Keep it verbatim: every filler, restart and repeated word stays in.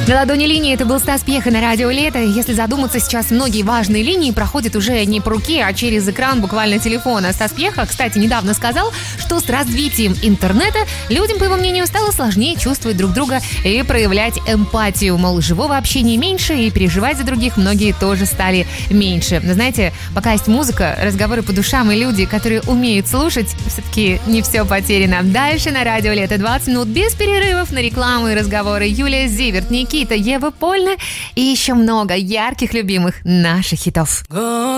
На ладони линии это был Стас Пьеха на радио «Лето». Если задуматься, сейчас многие важные линии проходят уже не по руке, а через экран буквально телефона. Стас Пьеха, кстати, недавно сказал, что с развитием интернета людям, по его мнению, стало сложнее чувствовать друг друга и проявлять эмпатию. Мол, живого общения меньше, и переживать за других многие тоже стали меньше. Но знаете, пока есть музыка, разговоры по душам и люди, которые умеют слушать, все-таки не все потеряно. Дальше на радио «Лето» двадцать минут без перерывов на рекламу и разговоры. Юлия Зиверт, Никита, Ева Польна и еще много ярких, любимых наших хитов.